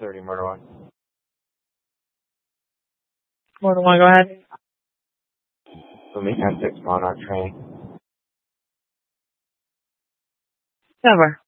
30 Murder One. Murder One, go ahead. Let me have 6 Monarch training. Over.